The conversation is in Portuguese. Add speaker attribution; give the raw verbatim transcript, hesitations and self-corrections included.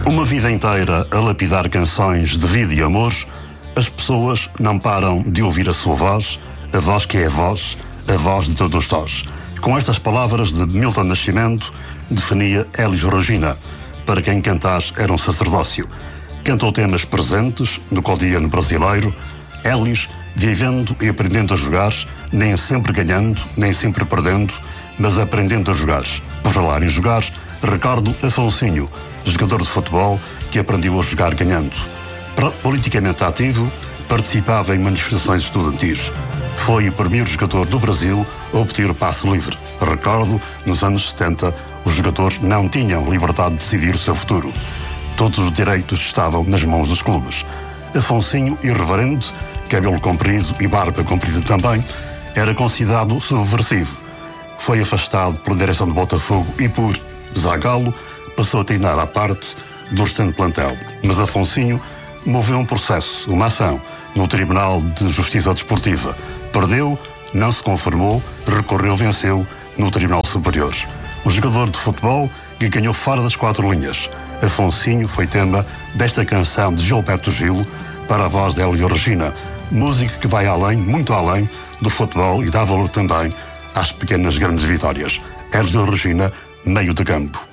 Speaker 1: Uma vida inteira a lapidar canções de vida e amor, as pessoas não param de ouvir a sua voz, a voz que é a voz, a voz de todos nós. Com estas palavras de Milton Nascimento, definia Elis Regina, para quem cantar era um sacerdócio. Cantou temas presentes no cotidiano brasileiro. Elis, vivendo e aprendendo a jogar, nem sempre ganhando, nem sempre perdendo, mas aprendendo a jogar. Por falar em jogar, recordo Afonsinho, jogador de futebol que aprendeu a jogar ganhando. Politicamente ativo, participava em manifestações estudantis. Foi o primeiro jogador do Brasil a obter o passe livre. Recordo, nos anos setenta, os jogadores não tinham liberdade de decidir o seu futuro. Todos os direitos estavam nas mãos dos clubes. Afonsinho, irreverente, cabelo comprido e barba comprida também, era considerado subversivo. Foi afastado pela direção do Botafogo e por Zagallo passou a treinar à parte do restante plantel. Mas Afonsinho moveu um processo, uma ação, no Tribunal de Justiça Desportiva. Perdeu, não se conformou, recorreu, venceu no Tribunal Superior. O jogador de futebol que ganhou fora das quatro linhas. Afonsinho foi tema desta canção de Gilberto Gil para a voz de Elis Regina. Música que vai além, muito além, do futebol e dá valor também às pequenas grandes vitórias. Elis Regina, meio de campo.